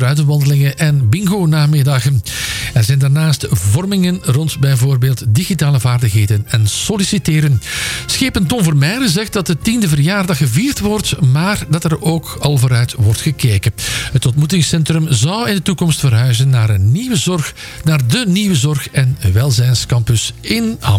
ruitenwandelingen en bingo-namiddagen. Er zijn daarnaast vormingen rond bijvoorbeeld digitale vaardigheden en solliciteren. Schepen Tom Vermeijeren zegt dat de 10e verjaardag gevierd wordt, maar dat er ook al vooruit wordt gekeken. Het ontmoetingscentrum zou in de toekomst verhuizen naar de nieuwe zorg- en welzijnscampus in Ham.